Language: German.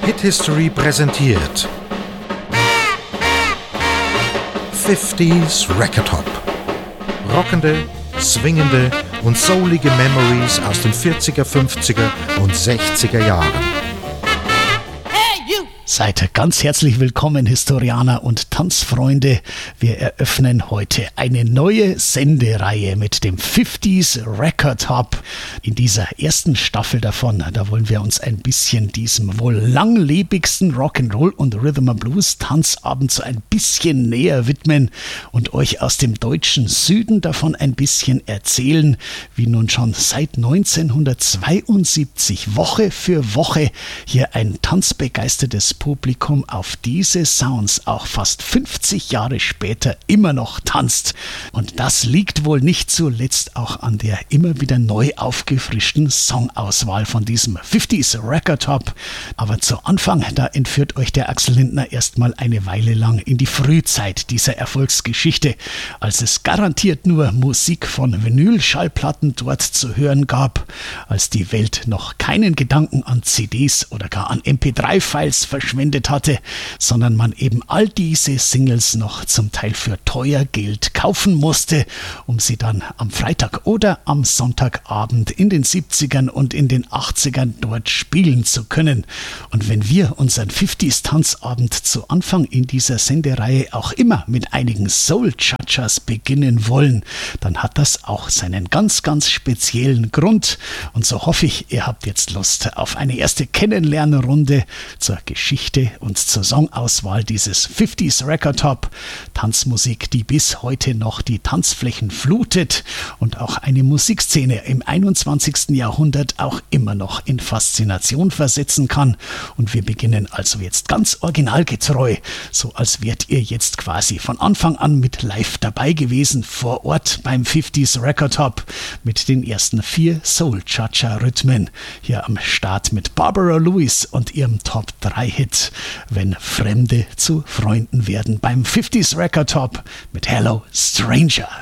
Hit History präsentiert 50s Record Hop. Rockende, swingende und soulige Memories aus den 40er, 50er und 60er Jahren. Seid ganz herzlich willkommen, Historianer und Tanzfreunde. Wir eröffnen heute eine neue Sendereihe mit dem 50s Record Hop. In dieser ersten Staffel davon, da wollen wir uns ein bisschen diesem wohl langlebigsten Rock'n'Roll und Rhythm and Blues Tanzabend so ein bisschen näher widmen und euch aus dem deutschen Süden davon ein bisschen erzählen, wie nun schon seit 1972 Woche für Woche hier ein tanzbegeistertes Publikum auf diese Sounds auch fast 50 Jahre später immer noch tanzt. Und das liegt wohl nicht zuletzt auch an der immer wieder neu aufgefrischten Songauswahl von diesem 50s Record Hop. Aber zu Anfang, da entführt euch der Axel Lindner erstmal eine Weile lang in die Frühzeit dieser Erfolgsgeschichte, als es garantiert nur Musik von Vinylschallplatten dort zu hören gab, als die Welt noch keinen Gedanken an CDs oder gar an MP3-Files verschwendet hatte, sondern man eben all diese Singles noch zum Teil für teuer Geld kaufen musste, um sie dann am Freitag oder am Sonntagabend in den 70ern und in den 80ern dort spielen zu können. Und wenn wir unseren 50s Tanzabend zu Anfang in dieser Sendereihe auch immer mit einigen Soul-Chachas beginnen wollen, dann hat das auch seinen ganz, ganz speziellen Grund. Und so hoffe ich, ihr habt jetzt Lust auf eine erste Kennenlernrunde zur Geschichte und zur Songauswahl dieses 50s Record Hop. Tanzmusik, die bis heute noch die Tanzflächen flutet und auch eine Musikszene im 21. Jahrhundert auch immer noch in Faszination versetzen kann. Und wir beginnen also jetzt ganz originalgetreu, so als wärt ihr jetzt quasi von Anfang an mit live dabei gewesen vor Ort beim 50s Record Hop mit den ersten 4 Soul-Cha-Cha-Rhythmen. Hier am Start mit Barbara Lewis und ihrem Top-3-Hit Wenn Fremde zu Freunden werden beim 50s Record Hop mit Hello Stranger.